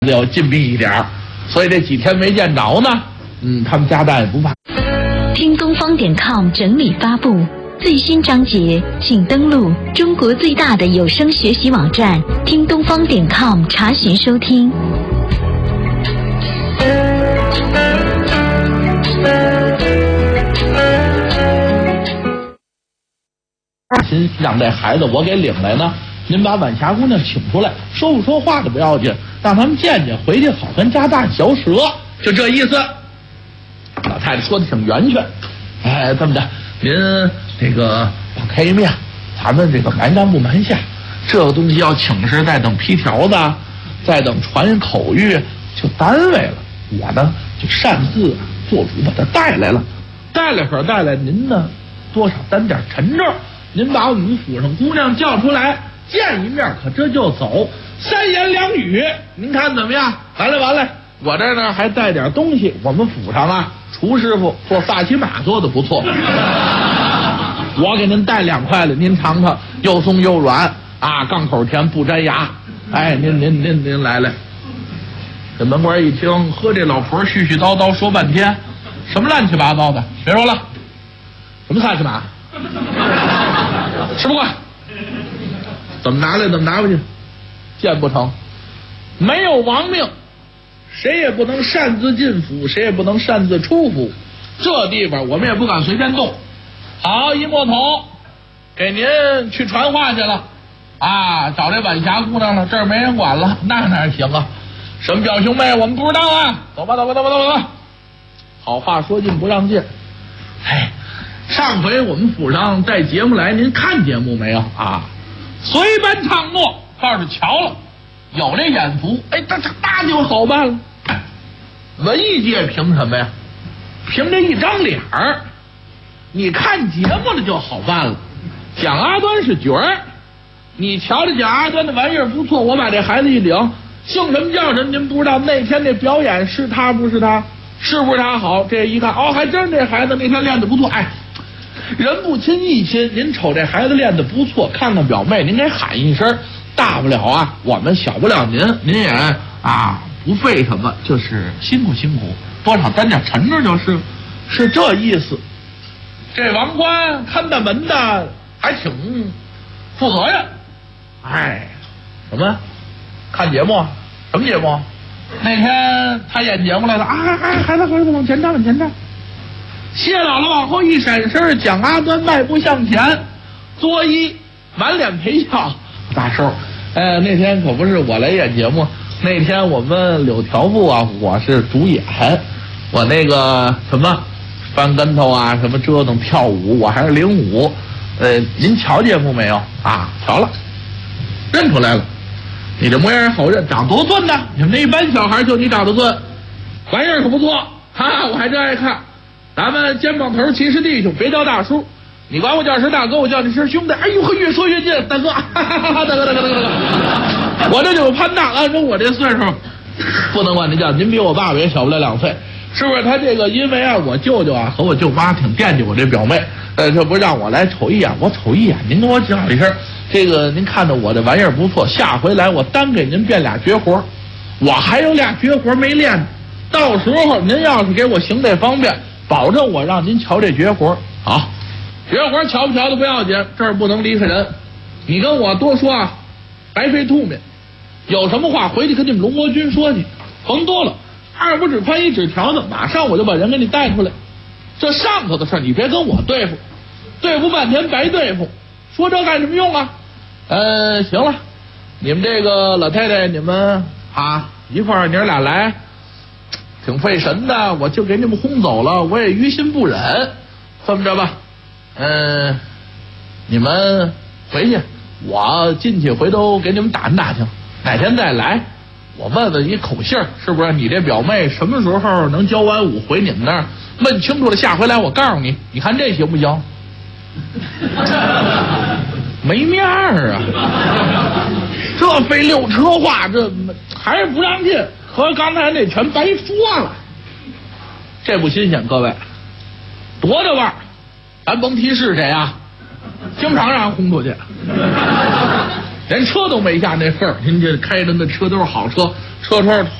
要禁闭一点，所以这几天没见着呢。他们家大也不怕。 听东方.com 整理发布最新章节，请登录中国最大的有声学习网站听东方.com查询收听。 心让这孩子我给领来呢，您把晚霞姑娘请出来，说不说话的不要紧，让他们见见，回去好跟家大嚼舌，就这意思。老太太说的挺圆圈，这么着，您这个网开一面，咱们这个瞒干不瞒下，这个东西要请示，再等批条子，再等传口谕，就单位了。我呢就擅自做主把他带来了，带来您呢多少担点陈证，您把我们府上姑娘叫出来见一面，可这就走，3言2语，您看怎么样？完了，我这呢还带点东西，我们府上啊厨师傅做萨琪玛做的不错，我给您带2块来，您尝尝，又松又软啊，杠口甜不粘牙。您来。这门官一听，呵，这老婆絮絮叨叨说半天，什么乱七八糟的，别说了，什么萨琪玛，吃不惯，怎么拿回去？见不成，没有王命，谁也不能擅自进府，谁也不能擅自出府，这地方我们也不敢随便动。好，一摸头，给您去传话去了啊，找这晚霞姑娘了，这儿没人管了，那哪行啊？什么表兄妹我们不知道啊，走吧。好话说尽不让进。上回我们府上带节目来，您看节目没有啊？随班唱诺，倒是瞧了，有这眼福，那就好办了。文艺界凭什么呀？凭这一张脸儿，你看节目了就好办了。蒋阿端是角儿，你瞧着蒋阿端的玩意儿不错，我把这孩子一领，姓什么叫什么您不知道，那天那表演是他不是他，是不是他好？这一看，还真这孩子那天练得不错，人不亲一亲，您瞅这孩子练得不错，看看表妹您给喊一声，大不了啊我们小不了您也不费什么，就是辛苦，多少担点陈着是这意思。这王官看大门的还挺负责任。什么看节目？什么节目？那天他演节目来了孩子往前站。谢姥姥往后一闪身，蒋阿端迈步向前，作揖，满脸陪笑。大寿，那天可不是我来演节目，那天我们柳条部啊，我是主演，我那个什么翻跟头啊，什么折腾跳舞，我还是领舞。您瞧节目没有啊？瞧了，认出来了。你这模样好认，长多俊呢！你们那一般小孩就你长得俊，玩意儿可不错我还真爱看。咱们肩膀头齐是弟兄，别叫大叔，你管我叫声大哥，我叫你声兄弟。越说越近，大哥，大哥，我这就攀大，按说我这岁数不能管您叫，您比我爸爸也小不了2岁，是不是？他这个因为我舅舅和我舅妈挺惦记我这表妹，这不让我来瞅一眼，我瞅一眼，您跟我讲一声，这个您看着我这玩意儿不错，下回来我单给您变俩绝活，我还有俩绝活没练，到时候您要是给我行这方便，保证我让您瞧这绝活。好，绝活瞧不瞧的不要紧，这儿不能离开人，你跟我多说白费吐沫，有什么话回去跟你们龙国军说去，甭多了，2不指宽1指条子，马上我就把人给你带出来。这上头的事你别跟我对付半天白对付，说这干什么用啊？行了，你们这个老太太你们一块儿娘俩来，挺费神的，我就给你们轰走了，我也于心不忍。这么着吧，你们回去，我进去回头给你们打听，哪天再来，我问一口信儿，是不是？你这表妹什么时候能教完舞回你们那儿？问清楚了，下回来我告诉你，你看这行不行？没面儿啊！这费6车话，这还是不让进，和刚才那全白说了。这不新鲜，各位，多大腕儿，咱甭提是谁经常让人轰出去。 连车都没下那份儿。您这开的那车都是好车，车窗